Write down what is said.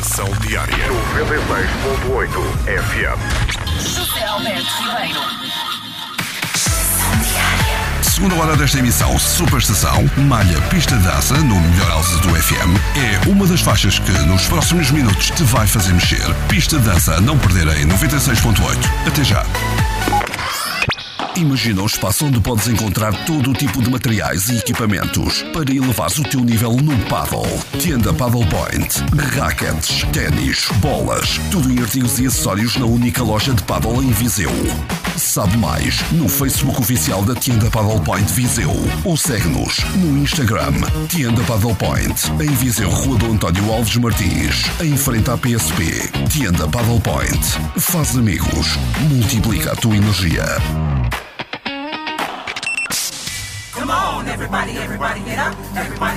Estação Diária. 96.8 FM. José Alberto Ribeiro. Segunda hora desta emissão, Super Estação, Malha Pista de Dança, no melhor alce do FM, é uma das faixas que nos próximos minutos te vai fazer mexer. Pista de Dança a não perder em 96.8. Até já. Imagina um espaço onde podes encontrar todo o tipo de materiais e equipamentos para elevares o teu nível no paddle. Tienda Paddle Point. Raquetes, ténis, bolas, tudo em artigos e acessórios na única loja de paddle em Viseu. Sabe mais no Facebook oficial da Tienda Paddle Point Viseu ou segue-nos no Instagram Tienda Paddle Point, em Viseu, Rua do António Alves Martins, em frente à PSP. Tienda Paddle Point. Faz amigos, multiplica a tua energia. Come on, everybody, everybody get up, everybody.